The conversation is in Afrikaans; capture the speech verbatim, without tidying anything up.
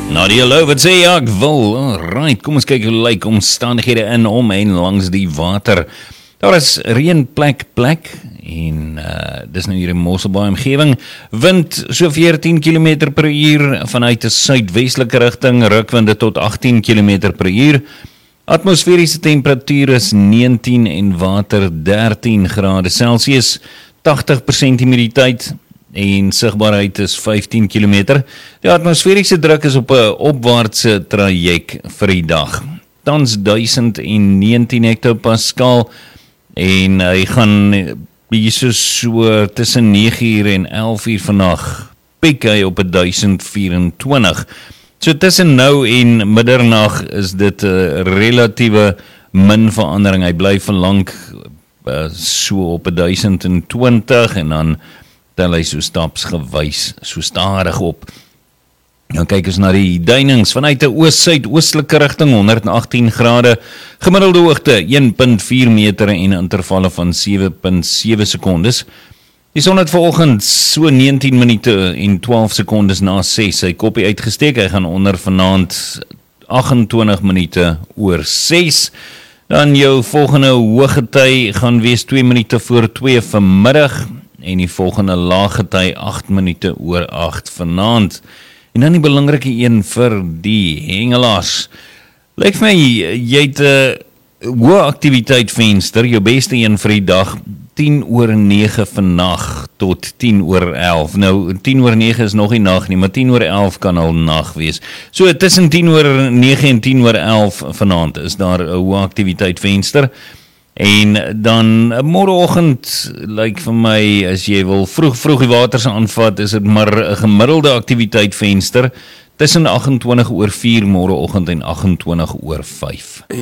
Nadia Lou, wat sê jy? Ja, ek wil. Alright, kom ons kyk hoe lyk omstandighede in om en langs die water. Daar is reën plek plek en uh, dis nou hier in Mosselbaai omgewing. Wind so veertien kilometer per uur vanuit 'n suidwestelike rigting, rukwinde tot agttien kilometer per uur. Atmosferiese temperatuur is negentien en water dertien grade Celsius, tagtig persent humiditeit en sigbaarheid is vyftien kilometer. Die atmosferiese druk is op 'n opwaartse traject vir die dag. Tans duisend negentien hektopascal en hy gaan hier so, so tussen nege uur en elf uur vandag piek hy op duisend vyf-en-twintig. So tussen nou en middernag is dit 'n relatiewe min verandering. Hy bly verlang uh, so op duisend twintig en dan tel hy so stapsgewys, so stadig op. Dan kyk ons na die duinings vanuit 'n oos-suidoostelike rigting, honderd agttien grade, gemiddelde hoogte een komma vier meter en intervalle van sewe komma sewe sekondes. Die son het vanoggend so negentien minute en twaalf sekondes na ses sy koppie uitgesteek. Hy gaan onder vanaand agt-en-twintig minute oor ses. Dan jou volgende hoëgety gaan wees twee minute voor twee vanmiddag en die volgende laaggety agt minute oor agt vanaand. En dan die belangrike een vir die hengelaars. Lyk vir my, jy het 'n hoë aktiwiteit venster, jou beste een vir die dag, tien oor nege vannag tot tien oor elf. Nou, tien oor nege is nog nie nag nie, maar tien oor elf kan al nag wees. So, tussen tien oor nege en tien oor elf vanaand is daar 'n hoë aktiwiteit venster. En dan môreoggend, lyk vir my, as jy wil vroeg vroeg die waters aanvat, is dit maar 'n gemiddelde aktiwiteit venster tussen agt en twintig oor vier môreoggend en agt en twintig oor vyf.